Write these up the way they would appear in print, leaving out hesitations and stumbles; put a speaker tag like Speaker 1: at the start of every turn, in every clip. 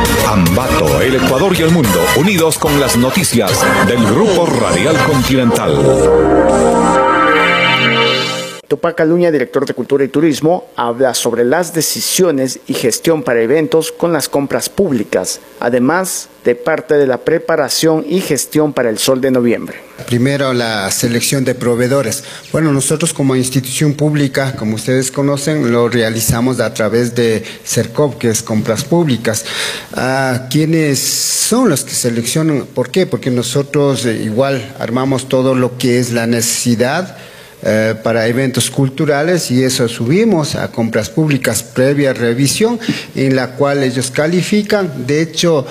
Speaker 1: Ambato, el Ecuador y el mundo, unidos con las noticias del Grupo Radial Continental.
Speaker 2: Tupac Aluña, director de Cultura y Turismo, habla sobre las decisiones y gestión para eventos con las compras públicas, además de parte de la preparación y gestión para el Sol de Noviembre.
Speaker 3: Primero, la selección de proveedores. Bueno, nosotros como institución pública, como ustedes conocen, lo realizamos a través de CERCOP, que es compras públicas. ¿Quiénes son los que seleccionan? ¿Por qué? Porque nosotros igual armamos todo lo que es la necesidad para eventos culturales y eso subimos a compras públicas previa revisión en la cual ellos califican. De hecho,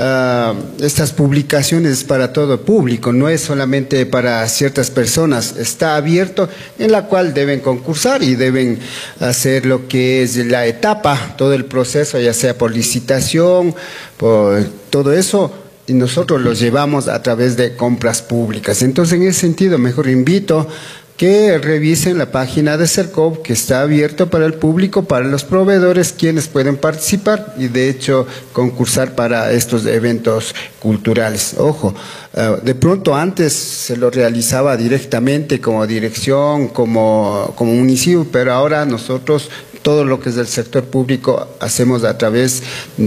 Speaker 3: estas publicaciones es para todo el público, no es solamente para ciertas personas, está abierto en la cual deben concursar y deben hacer lo que es la etapa, todo el proceso, ya sea por licitación, por todo eso. Y nosotros los llevamos a través de compras públicas. Entonces, en ese sentido, mejor invito que revisen la página de CERCOP, que está abierto para el público, para los proveedores, quienes pueden participar y de hecho concursar para estos eventos culturales. Ojo, de pronto antes se lo realizaba directamente como dirección, como municipio, pero ahora nosotros todo lo que es del sector público hacemos a través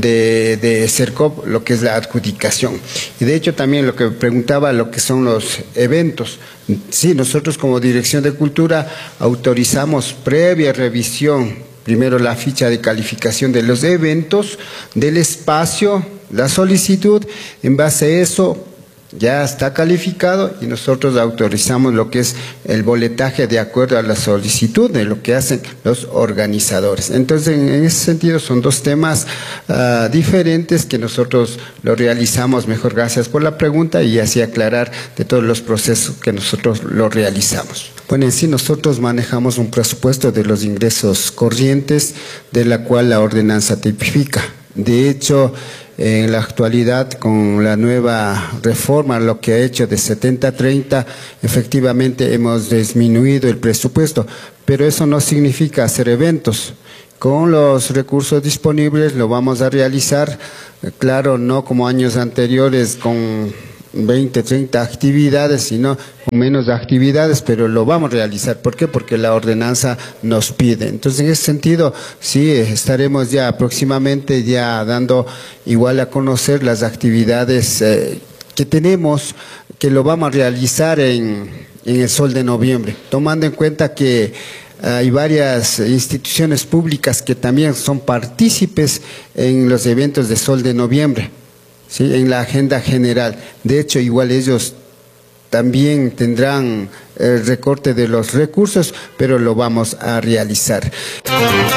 Speaker 3: de CERCOP, lo que es la adjudicación. Y de hecho también lo que preguntaba, lo que son los eventos. Sí, nosotros como Dirección de Cultura autorizamos previa revisión, primero la ficha de calificación de los eventos, del espacio, la solicitud, en base a eso ya está calificado y nosotros autorizamos lo que es el boletaje de acuerdo a la solicitud de lo que hacen los organizadores. Entonces, en ese sentido son dos temas diferentes que nosotros lo realizamos. Mejor gracias por la pregunta y así aclarar de todos los procesos que nosotros lo realizamos. Bueno, en sí nosotros manejamos un presupuesto de los ingresos corrientes de la cual la ordenanza tipifica. De hecho, en la actualidad, con la nueva reforma, lo que ha hecho de 70-30, efectivamente hemos disminuido el presupuesto, pero eso no significa hacer eventos. Con los recursos disponibles lo vamos a realizar, claro, no como años anteriores con 20, 30 actividades, sino con menos actividades, pero lo vamos a realizar. ¿Por qué? Porque la ordenanza nos pide. Entonces, en ese sentido, sí, estaremos ya próximamente ya dando igual a conocer las actividades que tenemos, que lo vamos a realizar en el Sol de Noviembre, tomando en cuenta que hay varias instituciones públicas que también son partícipes en los eventos de Sol de Noviembre. Sí, en la agenda general. De hecho, igual ellos también tendrán el recorte de los recursos, pero lo vamos a realizar.